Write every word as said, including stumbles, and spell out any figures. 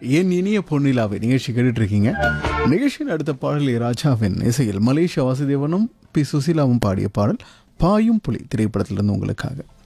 என் இனிய பொன்னிலாவை நிகழ்ச்சி கேட்டுட்டு இருக்கீங்க. நிகழ்ச்சியின் அடுத்த பாடல் ராஜாவின் இசையில் மலேசியா வாசுதேவனும் பி சுசீலாவும் பாடிய பாடல் பாயும் புலி திரைப்படத்திலிருந்து உங்களுக்காக.